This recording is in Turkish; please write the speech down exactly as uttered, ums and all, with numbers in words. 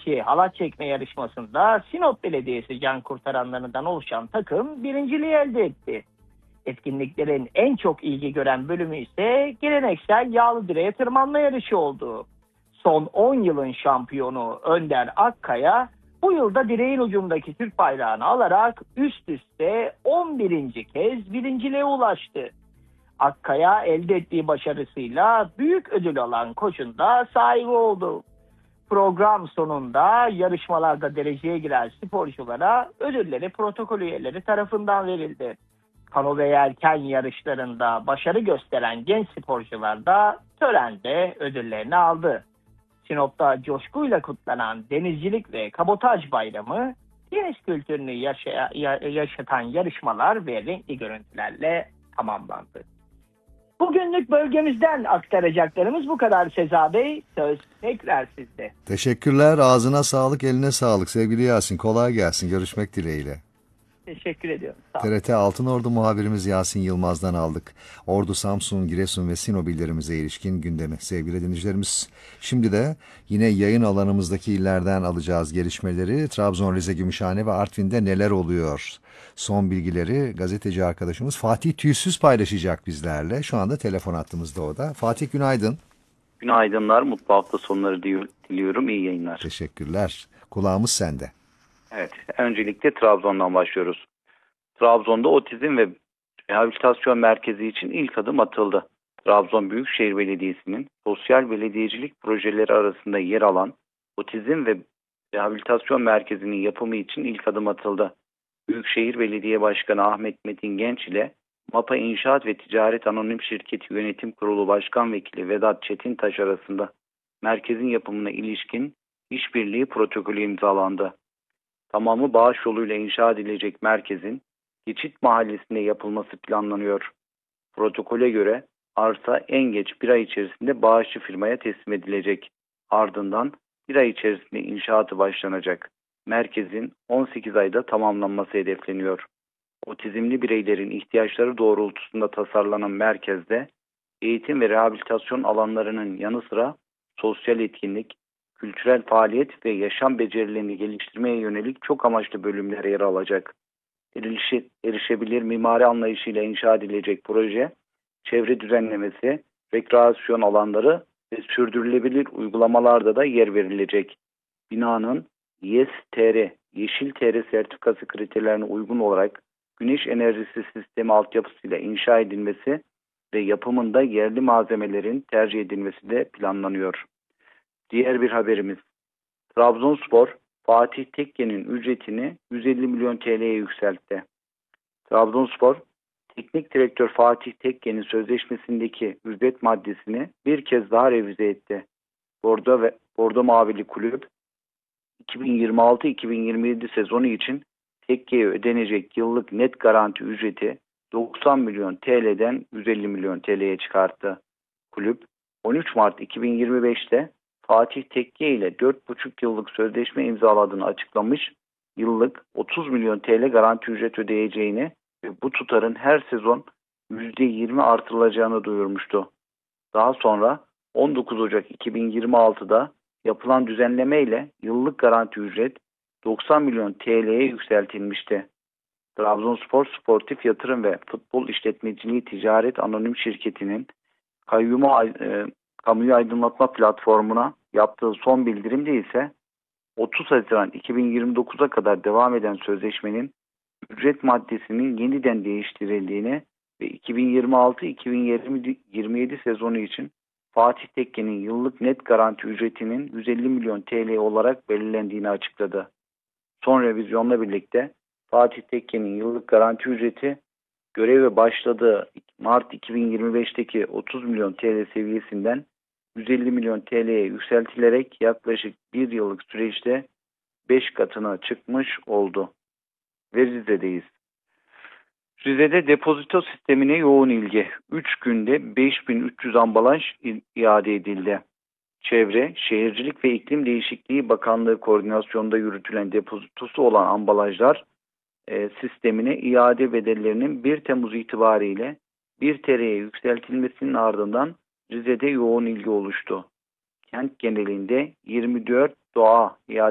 kişi halat çekme yarışmasında Sinop Belediyesi can kurtaranlarından oluşan takım birinciliği elde etti. Etkinliklerin en çok ilgi gören bölümü ise geleneksel yağlı direğe tırmanma yarışı oldu. Son on yılın şampiyonu Önder Akkaya bu yılda direğin ucundaki Türk bayrağını alarak üst üste on birinci kez birinciliğe ulaştı. Akkaya elde ettiği başarısıyla büyük ödül alan koçunda sahibi oldu. Program sonunda yarışmalarda dereceye giren sporculara ödülleri protokol üyeleri tarafından verildi. Kano ve yelken yarışlarında başarı gösteren genç sporcular da törende ödüllerini aldı. Sinop'ta coşkuyla kutlanan Denizcilik ve Kabotaj Bayramı, deniz kültürünü yaşaya, yaşatan yarışmalar ve renkli görüntülerle tamamlandı. Bugünlük bölgemizden aktaracaklarımız bu kadar Seza Bey. Söz tekrar sizde. Teşekkürler. Ağzına sağlık, eline sağlık. Sevgili Yasin, kolay gelsin. Görüşmek dileğiyle. Teşekkür ediyorum. Sağ T R T Altınordu muhabirimiz Yasin Yılmaz'dan aldık. Ordu, Samsun, Giresun ve Sinop illerimize ilişkin gündemi. Sevgili dinleyicilerimiz, şimdi de yine yayın alanımızdaki illerden alacağız gelişmeleri. Trabzon, Rize, Gümüşhane ve Artvin'de neler oluyor? Son bilgileri gazeteci arkadaşımız Fatih Tüysüz paylaşacak bizlerle. Şu anda telefon hattımızda o da. Fatih, günaydın. Günaydınlar, mutlu hafta sonları diliyorum, iyi yayınlar. Teşekkürler. Kulağımız sende. Evet, öncelikle Trabzon'dan başlıyoruz. Trabzon'da otizm ve rehabilitasyon merkezi için ilk adım atıldı. Trabzon Büyükşehir Belediyesi'nin sosyal belediyecilik projeleri arasında yer alan otizm ve rehabilitasyon merkezinin yapımı için ilk adım atıldı. Büyükşehir Belediye Başkanı Ahmet Metin Genç ile MAPA İnşaat ve Ticaret Anonim Şirketi Yönetim Kurulu Başkan Vekili Vedat Çetintaş arasında merkezin yapımına ilişkin işbirliği protokolü imzalandı. Tamamı bağış yoluyla inşa edilecek merkezin Geçit Mahallesi'nde yapılması planlanıyor. Protokole göre arsa en geç bir ay içerisinde bağışçı firmaya teslim edilecek. Ardından bir ay içerisinde inşaatı başlanacak. Merkezin on sekiz ayda tamamlanması hedefleniyor. Otizmli bireylerin ihtiyaçları doğrultusunda tasarlanan merkezde eğitim ve rehabilitasyon alanlarının yanı sıra sosyal etkinlik, kültürel faaliyet ve yaşam becerilerini geliştirmeye yönelik çok amaçlı bölümler yer alacak. Erişe, erişebilir mimari anlayışıyla inşa edilecek proje, çevre düzenlemesi, rekreasyon alanları ve sürdürülebilir uygulamalarda da yer verilecek. Binanın YES-TR, Yeşil T R sertifikası kriterlerine uygun olarak güneş enerjisi sistemi altyapısıyla inşa edilmesi ve yapımında yerli malzemelerin tercih edilmesi de planlanıyor. Diğer bir haberimiz, Trabzonspor, Fatih Tekke'nin ücretini yüz elli milyon T L'ye yükseltti. Trabzonspor, Teknik Direktör Fatih Tekke'nin sözleşmesindeki ücret maddesini bir kez daha revize etti. Bordo ve Bordo Mavili Kulüp, iki bin yirmi altı iki bin yirmi yedi sezonu için Tekke'ye ödenecek yıllık net garanti ücreti doksan milyon T L'den yüz elli milyon T L'ye çıkarttı. Kulüp, on üç Mart iki bin yirmi beş'te Fatih Tekke ile dört buçuk yıllık sözleşme imzaladığını açıklamış, yıllık otuz milyon T L garanti ücret ödeyeceğini ve bu tutarın her sezon yüzde yirmi artırılacağını duyurmuştu. Daha sonra on dokuz Ocak iki bin yirmi altı'da yapılan düzenleme ile yıllık garanti ücret doksan milyon T L'ye yükseltilmişti. Trabzonspor Sportif Yatırım ve Futbol İşletmeciliği Ticaret Anonim Şirketi'nin kayyuma, e, kamuyu aydınlatma platformuna yaptığı son bildirimde ise otuz Haziran iki bin yirmi dokuz'a kadar devam eden sözleşmenin ücret maddesinin yeniden değiştirildiğini ve iki bin yirmi altı iki bin yirmi yedi sezonu için Fatih Tekke'nin yıllık net garanti ücretinin yüz elli milyon T L olarak belirlendiğini açıkladı. Son revizyonla birlikte Fatih Tekke'nin yıllık garanti ücreti göreve başladığı Mart iki bin yirmi beş'teki otuz milyon T L seviyesinden yüz elli milyon T L'ye yükseltilerek yaklaşık bir yıllık süreçte beş katına çıkmış oldu. Ve Rize'deyiz. Rize'de depozito sistemine yoğun ilgi. üç günde beş bin üç yüz ambalaj iade edildi. Çevre, Şehircilik ve İklim Değişikliği Bakanlığı koordinasyonunda yürütülen depozitosu olan ambalajlar e, sistemine iade bedellerinin bir Temmuz itibariyle bir T L'ye yükseltilmesinin ardından Rize'de yoğun ilgi oluştu. Kent genelinde yirmi dört doğa iade